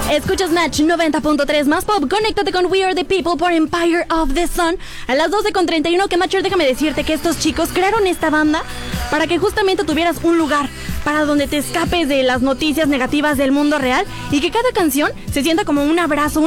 Escuchas Match 90.3 más pop. Conéctate con We Are the People por Empire of the Sun a las 12:31. Que Matcher, déjame decirte que estos chicos crearon esta banda para que justamente tuvieras un lugar para donde te escapes de las noticias negativas del mundo real y que cada canción se sienta como un abrazo,